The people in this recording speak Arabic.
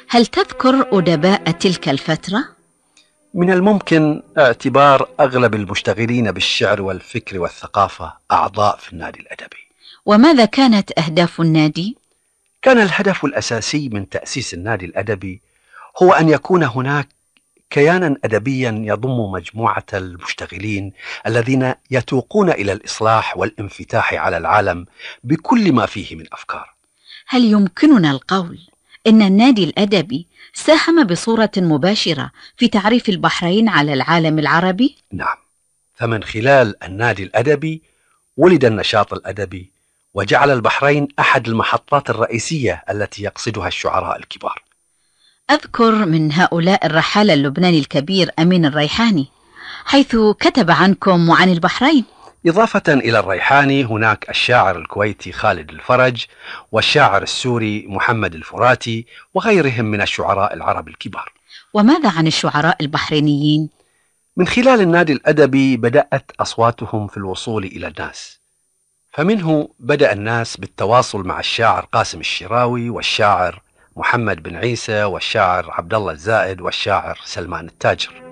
هل تذكر أدباء تلك الفترة؟ من الممكن اعتبار أغلب المشتغلين بالشعر والفكر والثقافة أعضاء في النادي الأدبي. وماذا كانت أهداف النادي؟ كان الهدف الأساسي من تأسيس النادي الأدبي هو أن يكون هناك كيانا أدبيا يضم مجموعة المشتغلين الذين يتوقون إلى الإصلاح والانفتاح على العالم بكل ما فيه من أفكار. هل يمكننا القول إن النادي الأدبي ساهم بصورة مباشرة في تعريف البحرين على العالم العربي؟ نعم، فمن خلال النادي الأدبي ولد النشاط الأدبي، وجعل البحرين أحد المحطات الرئيسية التي يقصدها الشعراء الكبار. أذكر من هؤلاء الرحالة اللبناني الكبير أمين الريحاني، حيث كتب عنكم وعن البحرين. إضافة إلى الريحاني هناك الشاعر الكويتي خالد الفرج، والشاعر السوري محمد الفراتي، وغيرهم من الشعراء العرب الكبار. وماذا عن الشعراء البحرينيين؟ من خلال النادي الأدبي بدأت أصواتهم في الوصول إلى الناس، فمنه بدأ الناس بالتواصل مع الشاعر قاسم الشراوي، والشاعر محمد بن عيسى، والشاعر عبد الله الزائد، والشاعر سلمان التاجر.